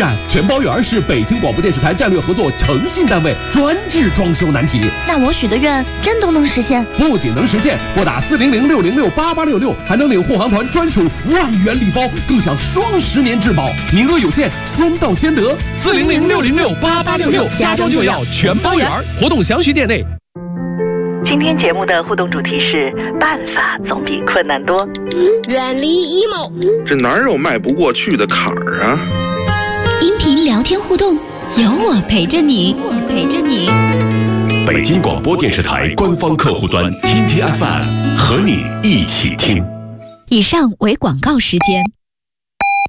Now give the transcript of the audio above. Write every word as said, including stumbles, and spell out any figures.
然，全包园是北京广播电视台战略合作诚信单位，专治装修难题。 那我许的愿真都能实现？ 不仅能实现，拨打四零零六零六八八六六，还能领护航团专属万元礼包，更享双十年质保，名额有限，先到先得。四零零六零六八八六六，家装就要全包园。活动详询店内。 今天节目的互动主题是办法总比困难多， 远离 emo， 这哪有迈不过去的坎儿啊？ 音频聊天互动，有我陪着你，我陪着你。 北京广播电视台官方客户端 T T F M 和你一起听。 以上为广告时间。